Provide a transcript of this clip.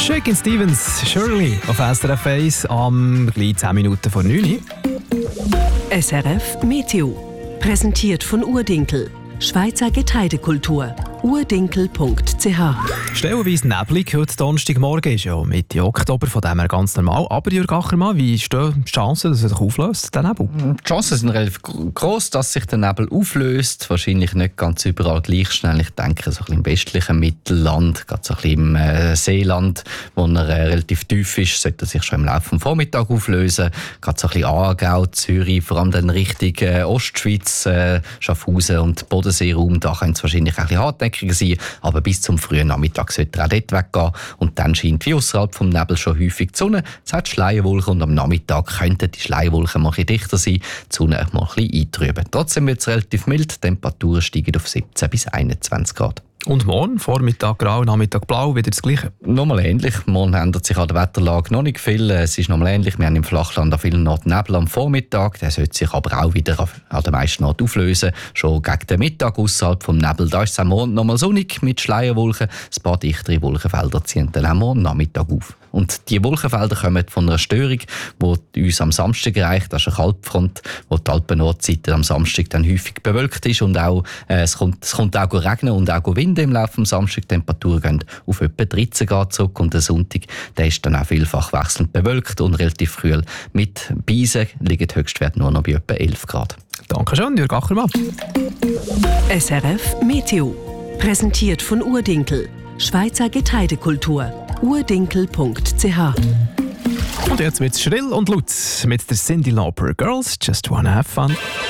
Shakin' Stevens, Shirley auf SRF 1 am gleich 10 Minuten vor 9 Uhr. SRF Meteo. Präsentiert von Urdinkel. Schweizer Getreidekultur. urdinkel.ch. Stellenweise neblig, heute Donnerstagmorgen ist ja Mitte Oktober, von dem her ganz normal. Aber Jürg Achermann, wie stehen die Chancen, dass er sich auflöst, der Nebel? Die Chancen sind relativ gross, dass sich der Nebel auflöst. Wahrscheinlich nicht ganz überall gleich schnell. Ich denke, so ein bisschen im westlichen Mittelland, gerade so ein bisschen im Seeland, wo er relativ tief ist, sollte er sich schon im Laufe des Vormittags auflösen. Gerade so ein bisschen Aargau, Zürich, vor allem dann Richtung Ostschweiz, Schaffhausen und Bodenseeraum, da könnte es wahrscheinlich ein bisschen hartnäckiger sein, aber bis zum frühen Nachmittag sollte er auch dort weggehen. Und dann scheint wie außerhalb vom Nebel schon häufig die Sonne. Es hat Schleierwolken und am Nachmittag könnten die Schleierwolken mal ein bisschen dichter sein, die Sonne mal ein bisschen eintrüben. Trotzdem wird es relativ mild, die Temperaturen steigen auf 17 bis 21 Grad. Und morgen, Vormittag grau, Nachmittag blau, wieder das Gleiche? Nochmal ähnlich. Morgen ändert sich an der Wetterlage noch nicht viel. Es ist nochmal ähnlich. Wir haben im Flachland an vielen Orten Nebel am Vormittag. Der sollte sich aber auch wieder an den meisten Orten auflösen. Schon gegen den Mittag außerhalb vom Nebel. Da ist es am Morgen nochmal sonnig mit Schleierwolken. Ein paar dichtere Wolkenfelder ziehen dann am Morgen Nachmittag auf. Und die Wolkenfelder kommen von einer Störung, die uns am Samstag erreicht. Das ist eine Kaltfront, wo die Alpen-Nordseite am Samstag dann häufig bewölkt ist. Und auch, es kommt auch regnen und auch Wind im Laufe des Samstags. Die Temperaturen gehen auf etwa 13 Grad zurück. Und der Sonntag, der ist dann auch vielfach wechselnd bewölkt und relativ kühl. Mit Beisen liegen die Höchstwerte nur noch bei etwa 11 Grad. Dankeschön, Jürg Achermann. SRF Meteo. Präsentiert von Urdinkel. Schweizer Getreidekultur. urdinkel.ch. Und jetzt wird's schrill und laut mit der Cyndi Lauper. Girls just wanna have fun.